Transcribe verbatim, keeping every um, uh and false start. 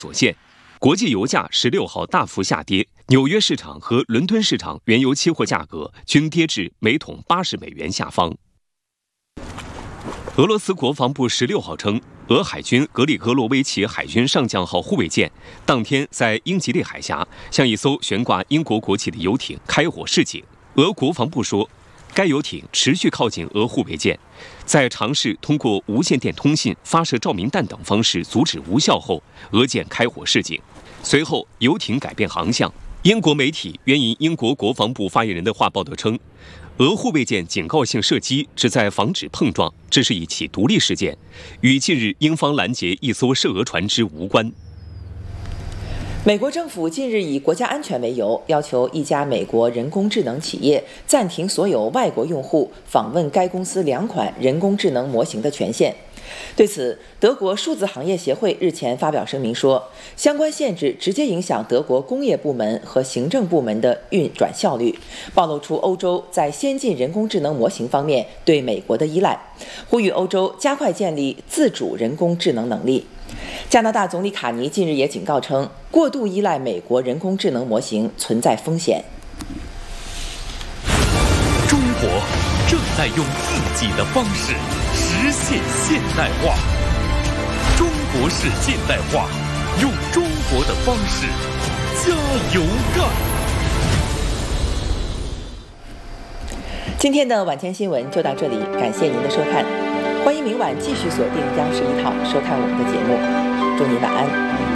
所限。国际油价十六号大幅下跌，纽约市场和伦敦市场原油期货价格均跌至每桶八十美元下方。俄罗斯国防部十六号称，俄海军格里戈洛维奇海军上将号护卫舰当天在英吉利海峡向一艘悬挂英国国旗的游艇开火示警。俄国防部说，该游艇持续靠近俄护卫舰，在尝试通过无线电通信、发射照明弹等方式阻止无效后，俄舰开火示警。随后，游艇改变航向。英国媒体援引英国国防部发言人的话报道称，俄护卫舰警告性射击旨在防止碰撞，这是一起独立事件，与近日英方拦截一艘涉俄船只无关。 美国政府近日以国家安全为由，要求一家美国人工智能企业暂停所有外国用户访问该公司两款人工智能模型的权限。对此，德国数字行业协会日前发表声明说，相关限制直接影响德国工业部门和行政部门的运转效率，暴露出欧洲在先进人工智能模型方面对美国的依赖，呼吁欧洲加快建立自主人工智能能力。加拿大总理卡尼近日也警告称，过度依赖美国人工智能模型存在风险。 中国正在用自己的方式实现现代化，中国式现代化，用中国的方式加油干。 今天的晚间新闻就到这里，感谢您的收看，欢迎明晚继续锁定央视一套收看我们的节目，祝您晚安。